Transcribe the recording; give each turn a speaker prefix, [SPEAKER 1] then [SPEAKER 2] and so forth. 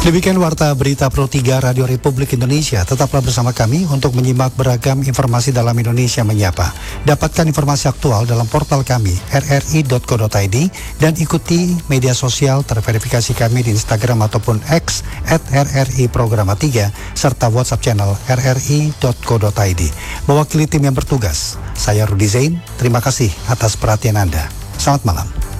[SPEAKER 1] Demikian Warta Berita Pro 3 Radio Republik Indonesia. Tetaplah bersama kami untuk menyimak beragam informasi dalam Indonesia Menyapa. Dapatkan informasi aktual dalam portal kami rri.co.id dan ikuti media sosial terverifikasi kami di Instagram ataupun X @RRI-Programa3 serta WhatsApp channel rri.co.id. Mewakili tim yang bertugas, saya Rudi Zain. Terima kasih atas perhatian Anda. Selamat malam.